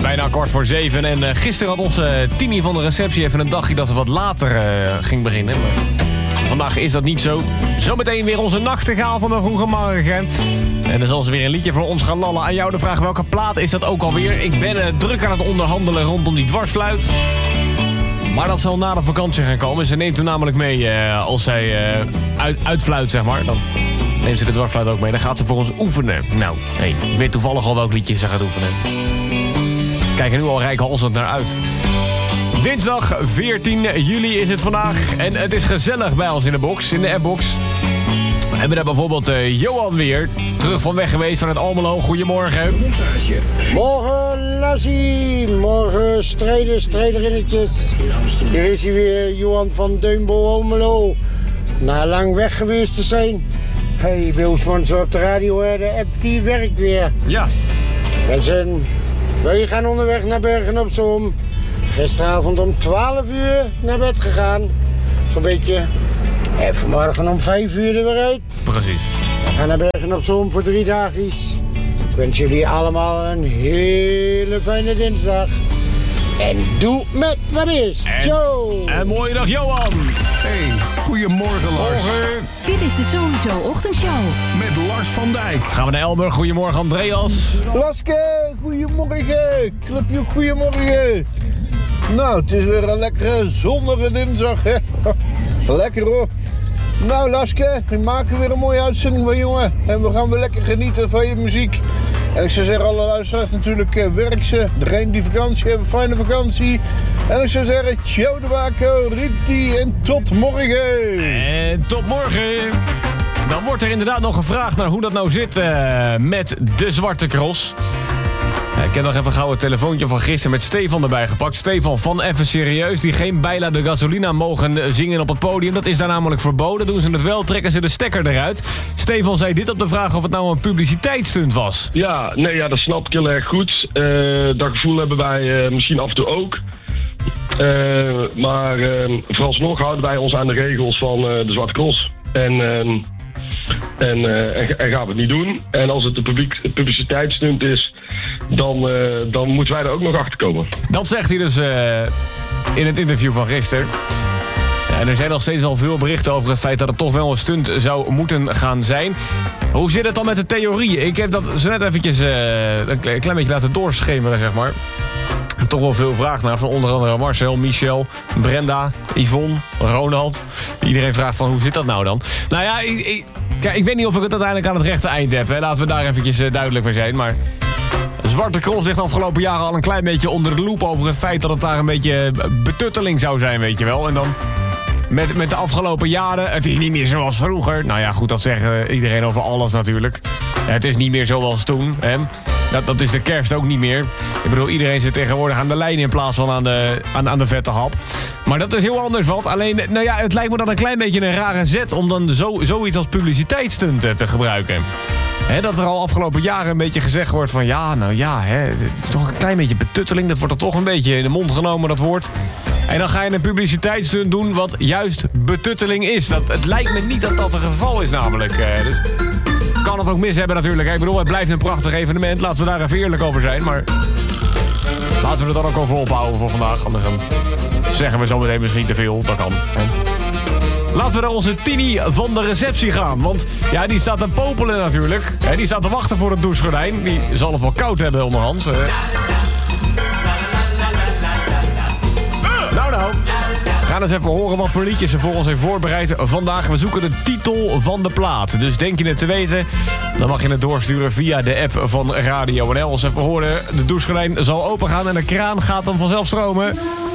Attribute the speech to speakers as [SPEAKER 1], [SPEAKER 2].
[SPEAKER 1] bijna 6:15 en gisteren had onze Tini van de receptie even een dagje dat ze wat later ging beginnen. Maar vandaag is dat niet zo. Zometeen weer onze nachtegaal van de Goedemorgen. En dan zal ze weer een liedje voor ons gaan lallen. Aan jou de vraag, welke plaat is dat ook alweer? Ik ben druk aan het onderhandelen rondom die dwarsfluit. Maar dat zal na de vakantie gaan komen. Ze neemt hem namelijk mee als zij uitfluit, zeg maar. Dan neemt ze de dwarsfluit ook mee. Dan gaat ze voor ons oefenen. Nou, hey, ik weet toevallig al welk liedje ze gaat oefenen. Kijk er nu al rijkhalsend naar uit. Dinsdag 14 juli is het vandaag. En het is gezellig bij ons in de box, in de appbox. We hebben daar bijvoorbeeld Johan weer. Terug van weg geweest vanuit Almelo. Goedemorgen.
[SPEAKER 2] Morgen Lassie. Morgen strijderinnetjes. Hier is hij weer, Johan van Deunbo Almelo. Na lang weg geweest te zijn. Hey, Beelsman, zo op de radio, de app die werkt weer.
[SPEAKER 1] Ja.
[SPEAKER 2] Mensen, wij gaan onderweg naar Bergen-op-Zoom. Gisteravond om 12 uur naar bed gegaan. Zo'n beetje. En vanmorgen om 5 uur er weer uit.
[SPEAKER 1] Precies.
[SPEAKER 2] We gaan naar Bergen-op-Zoom voor 3 dagjes. Ik wens jullie allemaal een hele fijne dinsdag. En doe met wat is. Ciao.
[SPEAKER 1] En mooie dag, Johan.
[SPEAKER 3] Hey, goedemorgen Lars.
[SPEAKER 1] Morgen.
[SPEAKER 4] Dit is de Sowieso Ochtendshow.
[SPEAKER 3] Met Lars van Dijk.
[SPEAKER 1] Gaan we naar Elburg. Goedemorgen, Andreas.
[SPEAKER 5] Laske, goedemorgen. Clubje, goedemorgen. Nou, het is weer een lekkere zonnige dinsdag, hè. Lekker hoor. Nou Laske, we maken weer een mooie uitzending van jongen. En we gaan weer lekker genieten van je muziek. En ik zou zeggen, alle luisteraars natuurlijk, werk ze. Degene die vakantie hebben, fijne vakantie. En ik zou zeggen, ciao de Waco, Riti en tot morgen.
[SPEAKER 1] En tot morgen. Dan wordt er inderdaad nog gevraagd naar hoe dat nou zit met de Zwarte Cross. Ik heb nog even gauw het telefoontje van gisteren met Stefan erbij gepakt. Stefan van Even Serieus, die geen Baila de Gasolina mogen zingen op het podium. Dat is daar namelijk verboden. Doen ze het wel, trekken ze de stekker eruit. Stefan zei dit op de vraag of het nou een publiciteitsstunt was.
[SPEAKER 6] Ja, nee, ja, dat snap ik heel erg goed. Dat gevoel hebben wij misschien af en toe ook. Maar vooralsnog houden wij ons aan de regels van de Zwarte Cross. En gaan we het niet doen. En als het een publiciteitsstunt is, dan moeten wij er ook nog achter komen.
[SPEAKER 1] Dat zegt hij dus in het interview van gisteren. Ja, en er zijn nog steeds wel veel berichten over het feit dat het toch wel een stunt zou moeten gaan zijn. Hoe zit het dan met de theorie? Ik heb dat zo net eventjes een klein beetje laten doorschemeren, zeg maar. Toch wel veel vraag naar van onder andere Marcel, Michel, Brenda, Yvonne, Ronald. Iedereen vraagt van hoe zit dat nou dan? Nou ja, ik weet niet of ik het uiteindelijk aan het rechte eind heb. Hè. Laten we daar eventjes duidelijk mee zijn. Maar Zwarte Cross ligt de afgelopen jaren al een klein beetje onder de loep over het feit dat het daar een beetje betutteling zou zijn, weet je wel. En dan met de afgelopen jaren, het is niet meer zoals vroeger. Nou ja, goed, dat zeggen iedereen over alles natuurlijk. Het is niet meer zoals toen, hè. Dat is de kerst ook niet meer. Ik bedoel, iedereen zit tegenwoordig aan de lijn in plaats van aan de vette hap. Maar dat is heel anders wat. Alleen, nou ja, het lijkt me dan een klein beetje een rare zet om dan zoiets als publiciteitsstunt te gebruiken. Dat er al afgelopen jaren een beetje gezegd wordt van ja, nou ja, het is toch een klein beetje betutteling. Dat wordt er toch een beetje in de mond genomen, dat woord. En dan ga je een publiciteitsstunt doen wat juist betutteling is. Het lijkt me niet dat dat het geval is namelijk. Dus kan het ook mis hebben natuurlijk. Ik bedoel, het blijft een prachtig evenement. Laten we daar even eerlijk over zijn. Maar laten we er dan ook over ophouden voor vandaag. Anders dan zeggen we zometeen misschien te veel. Dat kan. Laten we naar onze Tini van de receptie gaan. Want ja, die staat te popelen natuurlijk. Die staat te wachten voor het douchegordijn. Die zal het wel koud hebben onderhands. Nou. We gaan eens even horen wat voor liedjes ze voor ons heeft voorbereid vandaag. We zoeken de titel van de plaat. Dus denk je het te weten, dan mag je het doorsturen via de app van Radio NL. Als even horen, de douchegordijn zal open gaan en de kraan gaat dan vanzelf stromen.